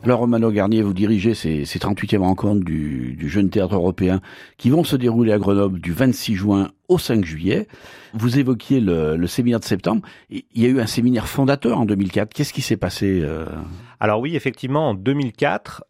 Alors Romano Garnier, vous dirigez ces 38e rencontres du Jeune Théâtre Européen qui vont se dérouler à Grenoble du 26 juin au 5 juillet. Vous évoquiez le séminaire de septembre. Il y a eu un séminaire fondateur en 2004. Qu'est-ce qui s'est passé Alors oui, effectivement, en 2004,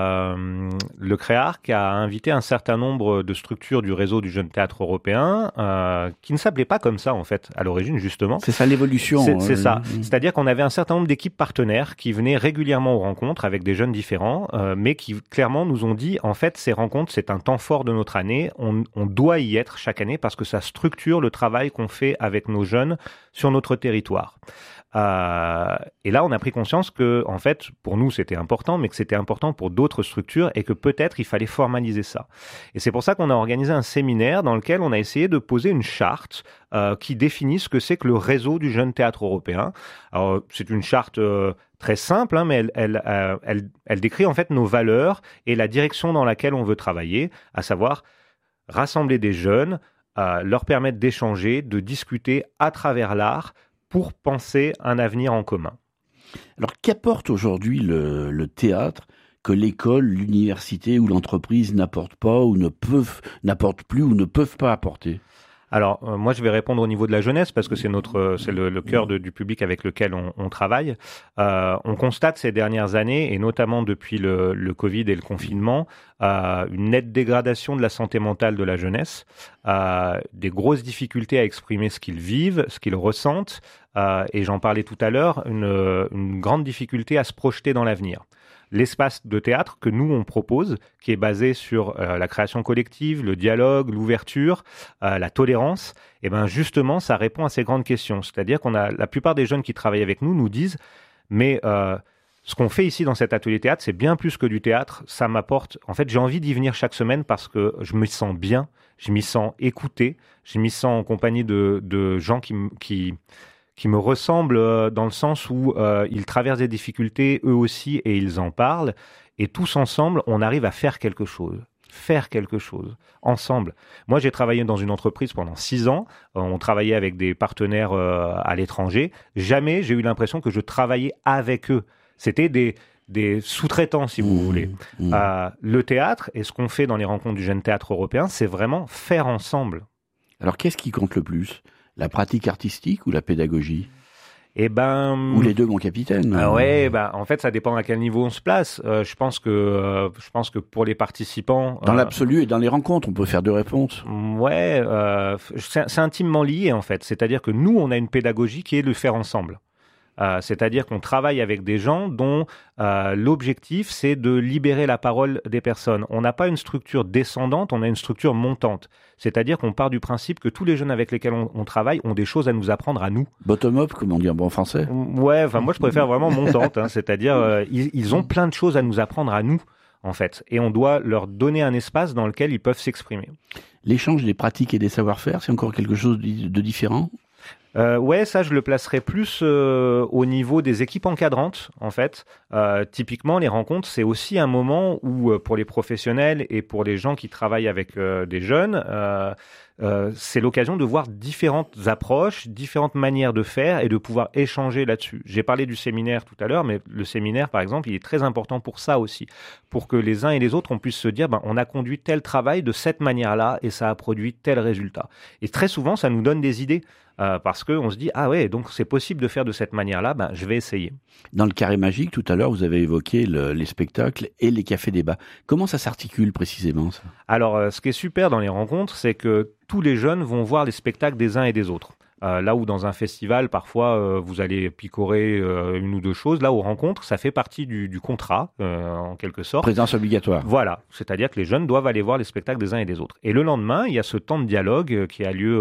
le CREARC a invité un certain nombre de structures du réseau du Jeune Théâtre Européen qui ne s'appelaient pas comme ça, en fait, à l'origine, justement. C'est ça l'évolution. C'est ça. C'est-à-dire qu'on avait un certain nombre d'équipes partenaires qui venaient régulièrement aux rencontres avec des jeunes différents, mais qui clairement nous ont dit, en fait, ces rencontres, c'est un temps fort de notre année. On doit y être chaque année parce que ça structure le travail qu'on fait avec nos jeunes sur notre territoire. Et là, on a pris conscience que, en fait, pour nous, c'était important, mais que c'était important pour d'autres structures et que peut-être il fallait formaliser ça. Et c'est pour ça qu'on a organisé un séminaire dans lequel on a essayé de poser une charte qui définit ce que c'est que le réseau du Jeune Théâtre Européen. Alors, c'est une charte très simple, hein, mais elle décrit en fait nos valeurs et la direction dans laquelle on veut travailler, à savoir rassembler des jeunes, leur permettre d'échanger, de discuter à travers l'art pour penser un avenir en commun. Alors, qu'apporte aujourd'hui le théâtre que l'école, l'université ou l'entreprise n'apportent pas ou n'apportent plus ou ne peuvent pas apporter ? Alors, moi, je vais répondre au niveau de la jeunesse parce que c'est le cœur du public avec lequel on travaille. On constate ces dernières années, et notamment depuis le Covid et le confinement, une nette dégradation de la santé mentale de la jeunesse, des grosses difficultés à exprimer ce qu'ils vivent, ce qu'ils ressentent, et j'en parlais tout à l'heure, une grande difficulté à se projeter dans l'avenir. L'espace de théâtre que nous, on propose, qui est basé sur la création collective, le dialogue, l'ouverture, la tolérance, et ben justement, ça répond à ces grandes questions. C'est-à-dire la plupart des jeunes qui travaillent avec nous disent « mais ce qu'on fait ici dans cet atelier théâtre, c'est bien plus que du théâtre, ça m'apporte... En fait, j'ai envie d'y venir chaque semaine parce que je me sens bien, je m'y sens écouté, je m'y sens en compagnie de gens qui me ressemblent dans le sens où ils traversent des difficultés eux aussi et ils en parlent. Et tous ensemble, on arrive à faire quelque chose. Ensemble. Moi, j'ai travaillé dans une entreprise pendant 6 ans. On travaillait avec des partenaires à l'étranger. Jamais j'ai eu l'impression que je travaillais avec eux. C'était des sous-traitants, si vous voulez. Le théâtre, et ce qu'on fait dans les rencontres du Jeune Théâtre Européen, c'est vraiment faire ensemble. Alors, qu'est-ce qui compte le plus ? La pratique artistique ou la pédagogie ? Ou les deux, mon capitaine. En fait, ça dépend à quel niveau on se place. Je pense que pour les participants... Dans l'absolu et dans les rencontres, on peut faire 2 réponses. C'est intimement lié, en fait. C'est-à-dire que nous, on a une pédagogie qui est de faire ensemble. C'est-à-dire qu'on travaille avec des gens dont l'objectif, c'est de libérer la parole des personnes. On n'a pas une structure descendante, on a une structure montante. C'est-à-dire qu'on part du principe que tous les jeunes avec lesquels on travaille ont des choses à nous apprendre à nous. Bottom-up, comme on dit en bon français. Moi je préfère vraiment montante. C'est-à-dire ils ont plein de choses à nous apprendre à nous, en fait. Et on doit leur donner un espace dans lequel ils peuvent s'exprimer. L'échange des pratiques et des savoir-faire, c'est encore quelque chose de différent ? Ça je le placerai plus au niveau des équipes encadrantes, en fait. Typiquement, les rencontres, c'est aussi un moment où, pour les professionnels et pour les gens qui travaillent avec des jeunes, c'est l'occasion de voir différentes approches, différentes manières de faire et de pouvoir échanger là-dessus. J'ai parlé du séminaire tout à l'heure, mais le séminaire, par exemple, il est très important pour ça aussi, pour que les uns et les autres, on puisse se dire, on a conduit tel travail de cette manière-là et ça a produit tel résultat. Et très souvent, ça nous donne des idées. Parce qu'on se dit, donc c'est possible de faire de cette manière-là, je vais essayer. Dans le carré magique, tout à l'heure, vous avez évoqué les spectacles et les cafés-débats. Comment ça s'articule précisément, ça ? Alors, ce qui est super dans les rencontres, c'est que tous les jeunes vont voir les spectacles des uns et des autres. Là où dans un festival, parfois, vous allez picorer 1 ou 2 choses, là, aux rencontres, ça fait partie du contrat, en quelque sorte. Présence obligatoire. Voilà, c'est-à-dire que les jeunes doivent aller voir les spectacles des uns et des autres. Et le lendemain, il y a ce temps de dialogue qui a lieu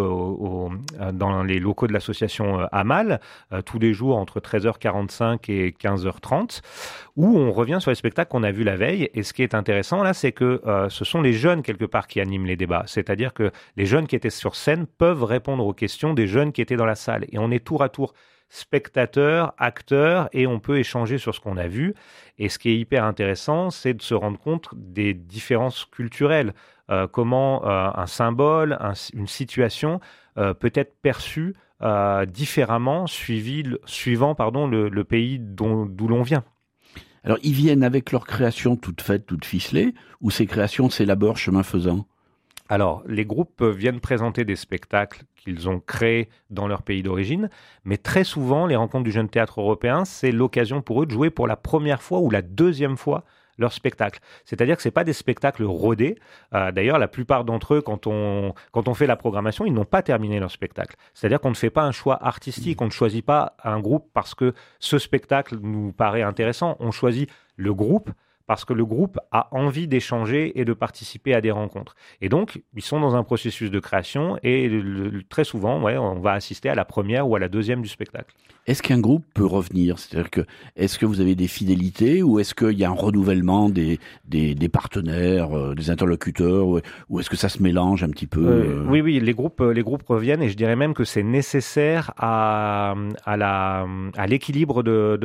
dans les locaux de l'association Amal, tous les jours entre 13h45 et 15h30, où on revient sur les spectacles qu'on a vus la veille. Et ce qui est intéressant, là, c'est que ce sont les jeunes, quelque part, qui animent les débats. C'est-à-dire que les jeunes qui étaient sur scène peuvent répondre aux questions des jeunes qui étaient dans la salle. Et on est tour à tour spectateurs, acteurs, et on peut échanger sur ce qu'on a vu. Et ce qui est hyper intéressant, c'est de se rendre compte des différences culturelles. Comment un symbole, une situation peut être perçue différemment suivant le pays d'où l'on vient. Alors, ils viennent avec leurs créations toutes faites, toutes ficelées, ou ces créations s'élaborent chemin faisant? Alors, les groupes viennent présenter des spectacles qu'ils ont créés dans leur pays d'origine, mais très souvent, les rencontres du Jeune Théâtre Européen, c'est l'occasion pour eux de jouer pour la première fois ou la deuxième fois leur spectacle. C'est-à-dire que ce n'est pas des spectacles rodés. D'ailleurs, la plupart d'entre eux, quand on fait la programmation, ils n'ont pas terminé leur spectacle. C'est-à-dire qu'on ne fait pas un choix artistique, on ne choisit pas un groupe parce que ce spectacle nous paraît intéressant, on choisit le groupe parce que le groupe a envie d'échanger et de participer à des rencontres. Et donc, ils sont dans un processus de création et très souvent, on va assister à la première ou à la deuxième du spectacle. Est-ce qu'un groupe peut revenir? C'est-à-dire que, est-ce que vous avez des fidélités ou est-ce qu'il y a un renouvellement des partenaires, des interlocuteurs, ou est-ce que ça se mélange un petit peu? Oui, les groupes reviennent et je dirais même que c'est nécessaire à l'équilibre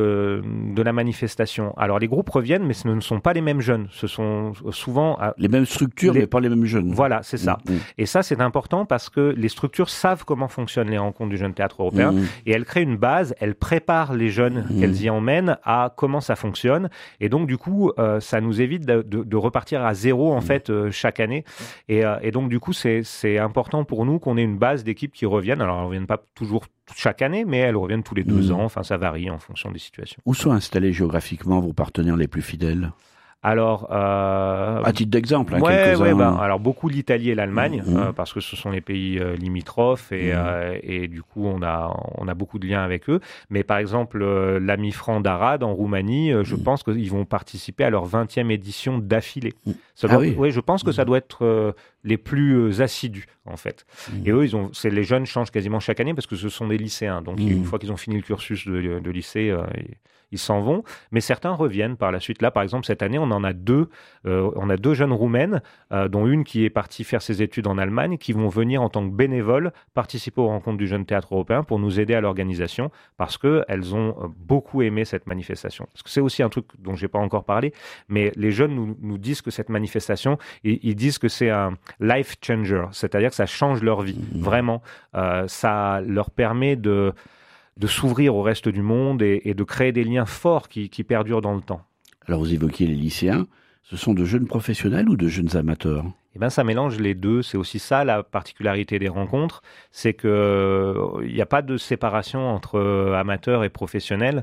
de la manifestation. Alors, les groupes reviennent, mais ce ne sont pas les mêmes jeunes. Ce sont souvent... les mêmes structures, mais pas les mêmes jeunes. Voilà, c'est ça. Et ça, c'est important parce que les structures savent comment fonctionnent les rencontres du Jeune Théâtre Européen et elles créent une base, elles préparent les jeunes qu'elles y emmènent à comment ça fonctionne. Et donc, du coup, ça nous évite de repartir à zéro, en fait, chaque année. Et donc, du coup, c'est important pour nous qu'on ait une base d'équipes qui reviennent. Alors, elles ne reviennent pas toujours chaque année, mais elles reviennent tous les 2 ans. Enfin, ça varie en fonction des situations. Où sont installés géographiquement vos partenaires les plus fidèles? Alors, à titre d'exemple, quelques-uns. Alors beaucoup l'Italie et l'Allemagne, parce que ce sont les pays limitrophes et du coup on a beaucoup de liens avec eux. Mais par exemple, l'Ami Franc d'Arad en Roumanie, je pense qu'ils vont participer à leur 20e édition d'affilée. Oui, je pense que ça doit être les plus assidus en fait. Et eux, les jeunes changent quasiment chaque année parce que ce sont des lycéens. Donc une fois qu'ils ont fini le cursus de lycée, ils s'en vont, mais certains reviennent par la suite. Là, par exemple, cette année, on en a deux. On a 2 jeunes roumaines, dont une qui est partie faire ses études en Allemagne, qui vont venir en tant que bénévoles participer aux rencontres du Jeune Théâtre Européen pour nous aider à l'organisation, parce qu'elles ont beaucoup aimé cette manifestation. Parce que c'est aussi un truc dont je n'ai pas encore parlé, mais les jeunes nous disent que cette manifestation, ils disent que c'est un life changer, c'est-à-dire que ça change leur vie, vraiment. Ça leur permet de s'ouvrir au reste du monde et de créer des liens forts qui perdurent dans le temps. Alors vous évoquiez les lycéens, ce sont de jeunes professionnels ou de jeunes amateurs? Eh bien, ça mélange les deux. C'est aussi ça la particularité des rencontres, c'est que il n'y a pas de séparation entre amateurs et professionnels.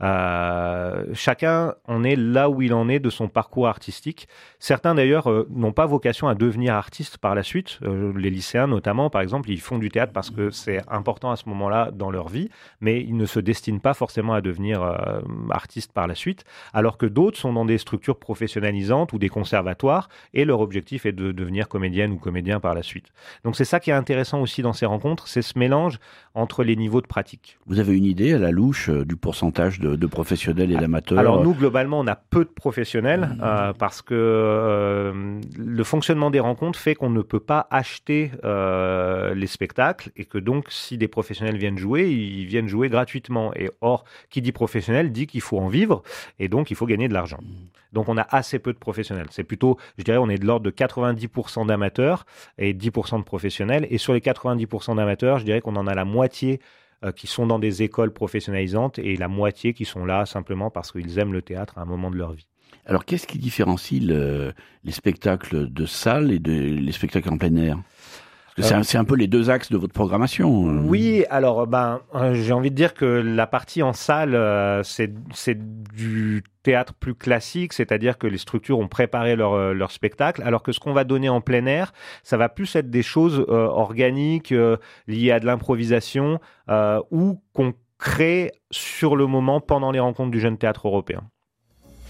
Chacun en est là où il en est de son parcours artistique. Certains d'ailleurs n'ont pas vocation à devenir artistes par la suite. Les lycéens notamment, par exemple, ils font du théâtre parce que c'est important à ce moment-là dans leur vie, mais ils ne se destinent pas forcément à devenir artistes par la suite. Alors que d'autres sont dans des structures professionnalisantes ou des conservatoires et leur objectif est de devenir comédienne ou comédien par la suite. Donc c'est ça qui est intéressant aussi dans ces rencontres, c'est ce mélange entre les niveaux de pratique. Vous avez une idée à la louche du pourcentage de professionnels et d'amateurs? Alors nous, globalement, on a peu de professionnels parce que le fonctionnement des rencontres fait qu'on ne peut pas acheter les spectacles et que donc si des professionnels viennent jouer, ils viennent jouer gratuitement. Et or, qui dit professionnel dit qu'il faut en vivre et donc il faut gagner de l'argent. Donc on a assez peu de professionnels. C'est plutôt, je dirais, on est de l'ordre de 90% d'amateurs et 10% de professionnels. Et sur les 90% d'amateurs, je dirais qu'on en a la moitié qui sont dans des écoles professionnalisantes et la moitié qui sont là simplement parce qu'ils aiment le théâtre à un moment de leur vie. Alors qu'est-ce qui différencie les spectacles de salle et les spectacles en plein air? C'est un peu les 2 axes de votre programmation. Oui, alors j'ai envie de dire que la partie en salle, c'est du théâtre plus classique, c'est-à-dire que les structures ont préparé leur spectacle, alors que ce qu'on va donner en plein air, ça va plus être des choses organiques, liées à de l'improvisation, ou qu'on crée sur le moment pendant les rencontres du Jeune Théâtre Européen.